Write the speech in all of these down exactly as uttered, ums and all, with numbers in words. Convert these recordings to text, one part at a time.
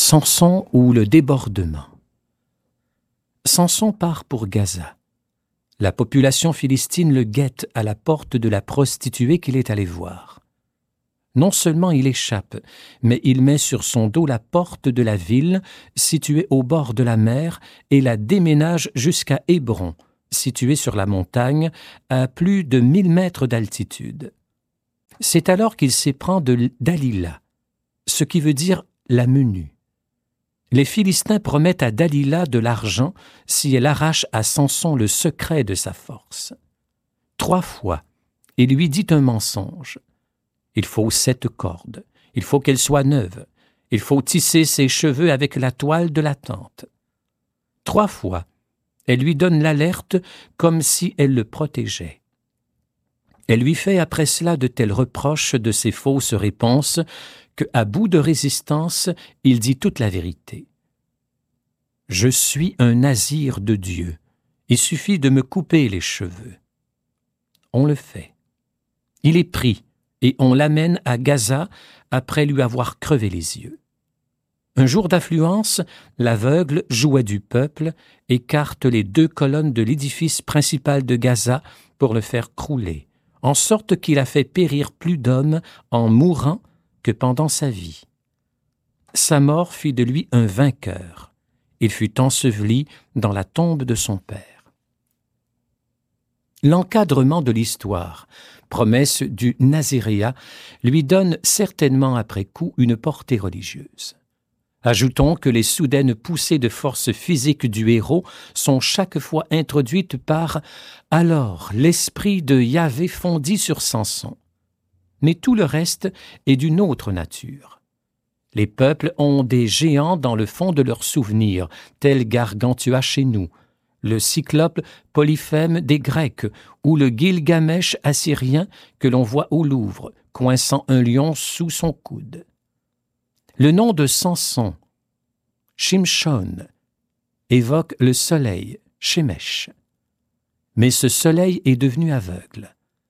Samson ou le débordement. Samson part pour Gaza. La population philistine le guette à la porte de la prostituée qu'il est allé voir. Non seulement il échappe, mais il met sur son dos la porte de la ville, située au bord de la mer, et la déménage jusqu'à Hébron, située sur la montagne, à plus de mille mètres d'altitude. C'est alors qu'il s'éprend de Dalila, ce qui veut dire la menue. Les Philistins promettent à Dalila de l'argent si elle arrache à Samson le secret de sa force. Trois fois, il lui dit un mensonge. Il faut sept cordes, il faut qu'elles soient neuves, il faut tisser ses cheveux avec la toile de la tente. Trois fois, elle lui donne l'alerte comme si elle le protégeait. Elle lui fait après cela de tels reproches de ses fausses réponses que, à bout de résistance, il dit toute la vérité. « Je suis un nazir de Dieu. Il suffit de me couper les cheveux. » On le fait. Il est pris et on l'amène à Gaza après lui avoir crevé les yeux. Un jour d'affluence, l'aveugle, jouet du peuple, écarte les deux colonnes de l'édifice principal de Gaza pour le faire crouler, en sorte qu'il a fait périr plus d'hommes en mourant que pendant sa vie. Sa mort fit de lui un vainqueur. Il fut enseveli dans la tombe de son père. L'encadrement de l'histoire, promesse du naziréat, lui donne certainement après coup une portée religieuse. Ajoutons que les soudaines poussées de force physique du héros sont chaque fois introduites par « Alors l'esprit de Yahvé fondit sur Samson ». Mais tout le reste est d'une autre nature. Les peuples ont des géants dans le fond de leurs souvenirs, tel Gargantua chez nous, le cyclope Polyphème des Grecs ou le Gilgamesh assyrien que l'on voit au Louvre, coinçant un lion sous son coude. Le nom de Samson, Shimshon, évoque le soleil, Shemesh. Mais ce soleil est devenu aveugle.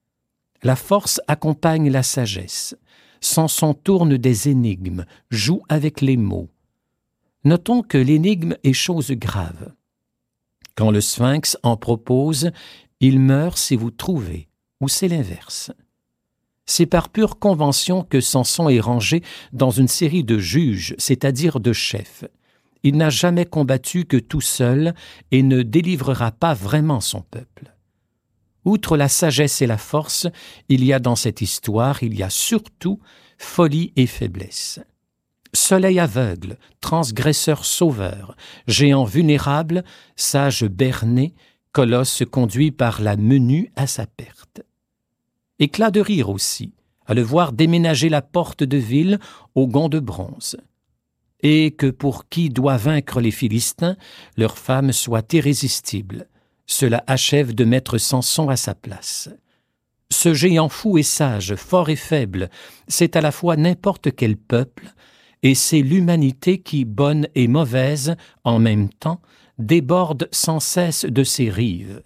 La force accompagne la sagesse. Samson tourne des énigmes, joue avec les mots. Notons que l'énigme est chose grave. Quand le sphinx en propose, il meurt si vous trouvez, ou c'est l'inverse. C'est par pure convention que Samson est rangé dans une série de juges, c'est-à-dire de chefs. Il n'a jamais combattu que tout seul et ne délivrera pas vraiment son peuple. Outre la sagesse et la force, il y a dans cette histoire, il y a surtout folie et faiblesse. Soleil aveugle, transgresseur sauveur, géant vulnérable, sage berné, colosse conduit par la menue à sa perte. Éclat de rire aussi, à le voir déménager la porte de ville au gond de bronze. Et que pour qui doit vaincre les Philistins, leur femme soit irrésistible. Cela achève de mettre Samson à sa place. Ce géant fou et sage, fort et faible, c'est à la fois n'importe quel peuple, et c'est l'humanité qui, bonne et mauvaise, en même temps, déborde sans cesse de ses rives.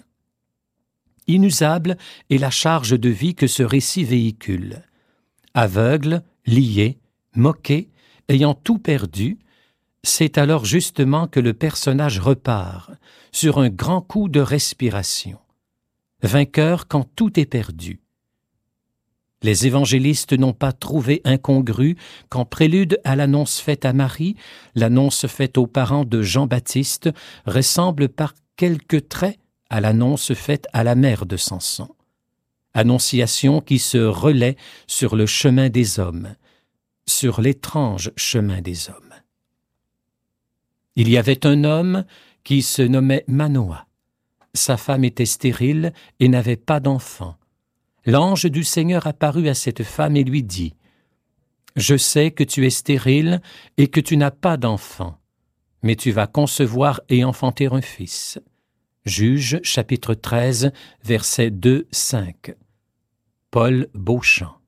Inusable est la charge de vie que ce récit véhicule. Aveugle, lié, moqué, ayant tout perdu, c'est alors justement que le personnage repart sur un grand coup de respiration. Vainqueur quand tout est perdu. Les évangélistes n'ont pas trouvé incongru qu'en prélude à l'annonce faite à Marie, l'annonce faite aux parents de Jean-Baptiste ressemble par quelques traits à l'annonce faite à la mère de Samson. Annonciation qui se relaie sur le chemin des hommes, sur l'étrange chemin des hommes. Il y avait un homme qui se nommait Manoah. Sa femme était stérile et n'avait pas d'enfant. L'ange du Seigneur apparut à cette femme et lui dit « Je sais que tu es stérile et que tu n'as pas d'enfant, mais tu vas concevoir et enfanter un fils. » Juges, chapitre treize, versets deux à cinq. Paul Beauchamp.